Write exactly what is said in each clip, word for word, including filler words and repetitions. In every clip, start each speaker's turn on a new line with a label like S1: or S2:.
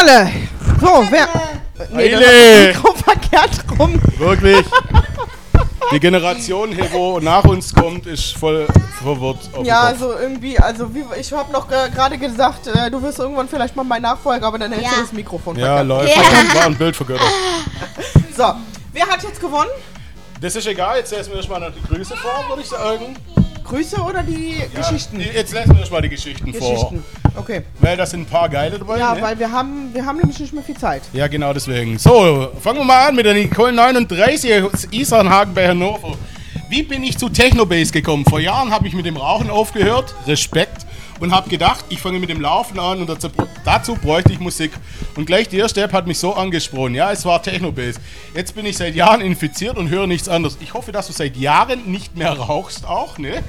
S1: Alle! So, wer... Nee, das Mikro verkehrt rum.
S2: Wirklich. Die Generation hier, wo nach uns kommt, ist voll verwirrt.
S1: Ja, also irgendwie, also wie, ich habe noch äh, gerade gesagt, äh, du wirst irgendwann vielleicht mal mein Nachfolger, aber dann hältst ja. du das Mikrofon
S2: Ja,
S1: verkehrt.
S2: läuft. Ja. War ein Bild vergöttert.
S1: So, wer hat jetzt gewonnen?
S2: Das ist egal, jetzt lesen wir erstmal noch die Grüße vor, würde ich sagen.
S1: Grüße oder die ja,
S2: Geschichten? Jetzt lesen wir erstmal die Geschichten,
S1: Geschichten.
S2: vor.
S1: Okay.
S2: Weil da sind ein paar geile dabei.
S1: Ja,
S2: ne?
S1: weil wir haben, wir haben nämlich nicht mehr viel Zeit.
S2: Ja, genau deswegen. So, fangen wir mal an mit der Nicole neununddreißig aus Isarnhagen bei Hannover. Wie bin ich zu Technobase gekommen? Vor Jahren habe ich mit dem Rauchen aufgehört, Respekt, und habe gedacht, ich fange mit dem Laufen an und dazu, dazu bräuchte ich Musik. Und gleich die erste App hat mich so angesprochen. Ja, es war Technobase. Jetzt bin ich seit Jahren infiziert und höre nichts anderes. Ich hoffe, dass du seit Jahren nicht mehr rauchst auch, ne?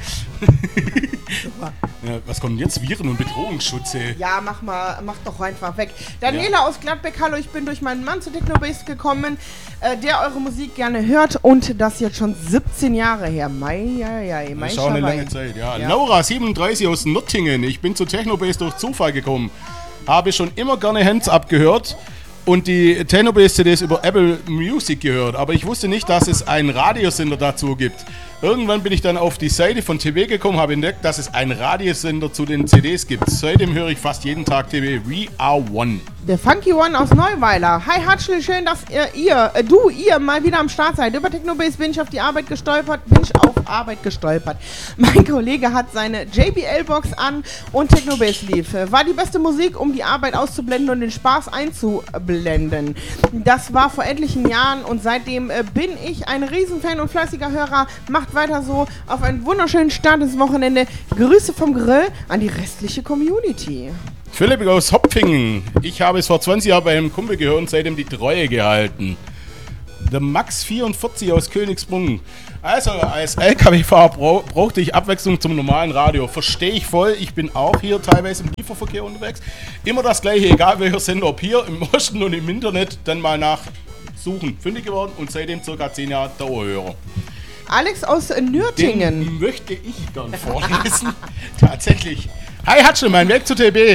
S2: Ja, was kommt denn jetzt? Viren- und Bedrohungsschutz, ey.
S1: Ja, mach mal, mach doch einfach weg. Daniela ja. aus Gladbeck, hallo, ich bin durch meinen Mann zu Technobase gekommen, äh, der eure Musik gerne hört und das jetzt schon siebzehn Jahre her. Mei, ja, ja,
S2: das ist auch eine lange Zeit, ja. ja. Laura, siebenunddreißig aus Nürtingen, ich bin zu Technobase durch Zufall gekommen. Habe schon immer gerne Hands Up gehört und die Technobase-C Ds über Apple Music gehört, aber ich wusste nicht, dass es einen Radiosender dazu gibt. Irgendwann bin ich dann auf die Seite von T V gekommen, habe entdeckt, dass es einen Radiosender zu den C Ds gibt. Seitdem höre ich fast jeden Tag T V. We are one.
S1: Der Funky One aus Neuweiler. Hi Hatschel, schön, dass ihr, ihr äh, du, ihr mal wieder am Start seid. Über Technobase bin ich auf die Arbeit gestolpert, bin ich auf Arbeit gestolpert. Mein Kollege hat seine J B L-Box an und Technobase lief. War die beste Musik, um die Arbeit auszublenden und den Spaß einzublenden. Das war vor etlichen Jahren und seitdem äh, bin ich ein Riesenfan und fleißiger Hörer. Macht weiter so. Auf einen wunderschönen Start ins Wochenende. Grüße vom Grill an die restliche Community.
S2: Philipp aus Hopfingen. Ich habe es vor zwanzig Jahren bei einem Kumpel gehört und seitdem die Treue gehalten. Der Max vierundvierzig aus Königsbrunn. Also, als L K W-Fahrer bra- brauchte ich Abwechslung zum normalen Radio. Verstehe ich voll. Ich bin auch hier teilweise im Lieferverkehr unterwegs. Immer das Gleiche, egal welcher Sender, ob hier im Osten und im Internet, dann mal nachsuchen. Fündig geworden und seitdem circa zehn Jahre Dauerhörer.
S1: Alex aus Nürtingen.
S2: Den möchte ich gern vorlesen. Tatsächlich. Hi Hatschel, mein Weg zu T B.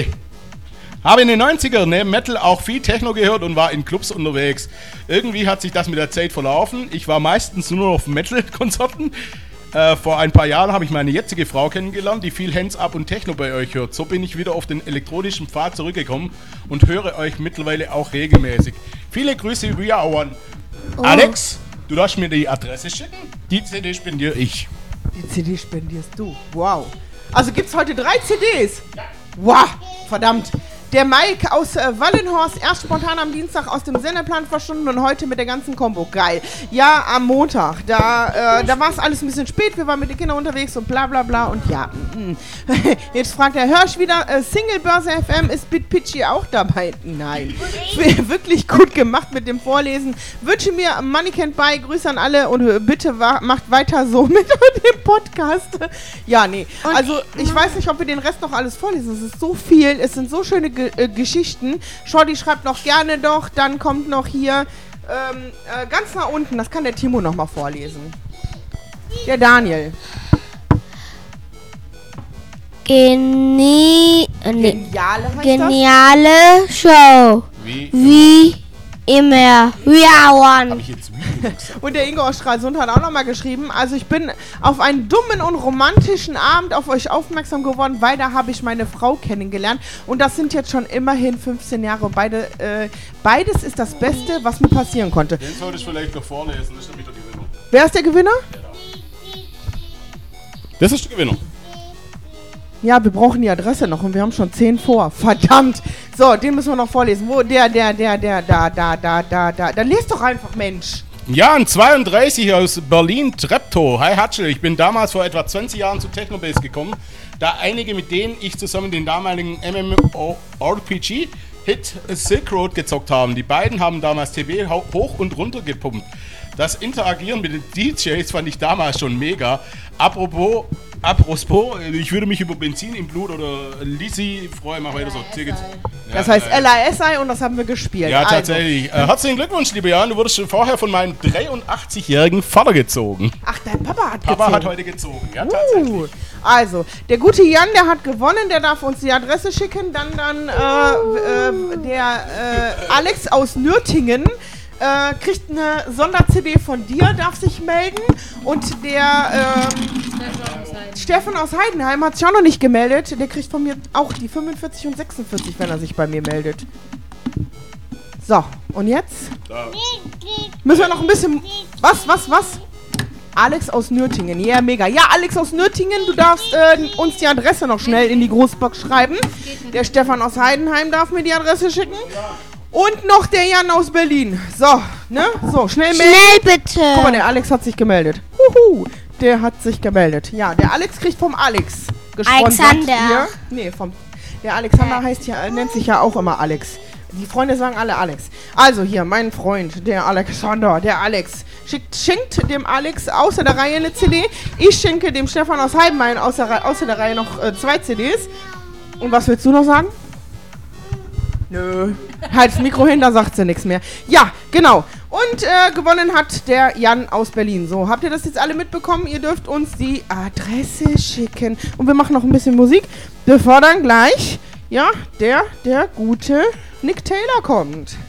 S2: Habe in den neunziger neben Metal auch viel Techno gehört und war in Clubs unterwegs. Irgendwie hat sich das mit der Zeit verlaufen. Ich war meistens nur auf Metal-Konzerten. Äh, vor ein paar Jahren habe ich meine jetzige Frau kennengelernt, die viel Hands Up und Techno bei euch hört. So bin ich wieder auf den elektronischen Pfad zurückgekommen und höre euch mittlerweile auch regelmäßig. Viele Grüße, we are one. Oh. Alex, du darfst mir die Adresse schicken? Die C D spendiere ich.
S1: Die C D spendierst du. Wow. Also gibt's heute drei C Ds? Ja. Wow, verdammt. Der Mike aus äh, Wallenhorst, erst spontan am Dienstag aus dem Sendeplan verschwunden und heute mit der ganzen Kombo. Geil. Ja, am Montag. Da, äh, da war es alles ein bisschen spät. Wir waren mit den Kindern unterwegs und bla bla bla. Und ja. Mm. Jetzt fragt der Hirsch wieder, äh, Singlebörse F M, ist BitPitchy auch dabei? Nein. Wirklich gut gemacht mit dem Vorlesen. Wünsche mir Money Can't Buy. Grüße an alle und äh, bitte wa- macht weiter so mit dem Podcast. Ja, nee. Also ich weiß nicht, ob wir den Rest noch alles vorlesen. Es ist so viel. Es sind so schöne Ge- äh, Geschichten. Shorty schreibt noch gerne doch. Dann kommt noch hier ähm, äh, ganz nach unten. Das kann der Timo noch mal vorlesen. Der Daniel.
S3: Genie-
S1: Geniale heißt
S3: Geniale das? Show.
S2: Wie,
S3: Wie immer. We are one.
S2: Hab ich jetzt wie
S1: Und der Ingo aus Stralsund hat auch nochmal geschrieben, also ich bin auf einen dummen und romantischen Abend auf euch aufmerksam geworden, weil da habe ich meine Frau kennengelernt und das sind jetzt schon immerhin fünfzehn Jahre. Beide, äh, beides ist das Beste, was mir passieren konnte.
S2: Den sollte ich vielleicht noch vorlesen, das ist nämlich der Gewinner.
S1: Wer ist der Gewinner?
S2: Das ist der Gewinner.
S1: Ja, wir brauchen die Adresse noch und wir haben schon zehn vor. Verdammt. So, den müssen wir noch vorlesen. Wo? Der, der, der, der, da, da, da, da, da. Dann lest doch einfach, Mensch.
S2: Jan, zweiunddreißig aus Berlin-Treptow. Hi Hatschel, ich bin damals vor etwa zwanzig Jahren zu Technobase gekommen, da einige, mit denen ich zusammen den damaligen MMORPG-Hit Silk Road gezockt haben. Die beiden haben damals T V hoch und runter gepumpt. Das Interagieren mit den D Js fand ich damals schon mega. Apropos apropos, ich würde mich über Benzin im Blut oder Lisi freuen, mach weiter so. Ja,
S1: Das heißt L A S I und das haben wir gespielt.
S2: Ja,
S1: Also,
S2: tatsächlich. Äh, herzlichen Glückwunsch, lieber Jan. Du wurdest schon vorher von meinem dreiundachtzig-jährigen Vater gezogen.
S1: Ach, dein Papa hat
S2: Papa
S1: gezogen.
S2: hat heute gezogen. Ja, tatsächlich.
S1: Uh, also, der gute Jan, der hat gewonnen, der darf uns die Adresse schicken. Dann, dann äh, äh, der äh, Alex aus Nürtingen äh, kriegt eine Sonder-C D von dir, darf sich melden. Und der äh, Stefan aus Heidenheim hat sich auch noch nicht gemeldet. Der kriegt von mir auch die fünfundvierzig und sechsundvierzig, wenn er sich bei mir meldet. So, und jetzt
S2: Da.
S1: müssen wir noch ein bisschen... Was, was, was? Alex aus Nürtingen, ja, yeah, mega. Ja, Alex aus Nürtingen, du darfst äh, uns die Adresse noch schnell in die Großbox schreiben. Der Stefan aus Heidenheim darf mir die Adresse schicken. Und noch der Jan aus Berlin. So, ne? So, schnell melden.
S3: Schnell bitte.
S1: Guck mal, der Alex hat sich gemeldet. Huhu, der hat sich gemeldet. Ja, der Alex kriegt vom Alex gesponsert.
S3: Alexander.
S1: Hier. Nee, vom... Der Alexander heißt ja, nennt sich ja auch immer Alex. Die Freunde sagen alle Alex. Also hier, mein Freund, der Alexander, der Alex, schickt, schenkt dem Alex außer der Reihe eine C D. Ich schenke dem Stefan aus Heidenheim außer, außer der Reihe noch äh, zwei C Ds. Und was willst du noch sagen? Nö. Halt das Mikro hin, da sagt sie nichts mehr. Ja, genau. Und äh, gewonnen hat der Jan aus Berlin. So, habt ihr das jetzt alle mitbekommen? Ihr dürft uns die Adresse schicken. Und wir machen noch ein bisschen Musik, bevor dann gleich, ja, der, der gute Nick Taylor kommt.